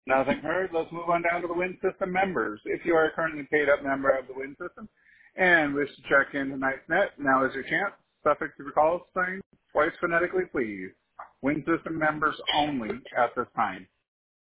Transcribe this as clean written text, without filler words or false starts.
Nothing heard. Let's move on down to the Wind System members. If you are a currently paid up member of the Wind System and wish to check in tonight's net, now is your chance. Suffix to the call sign twice phonetically, please. Wind System members only at this time.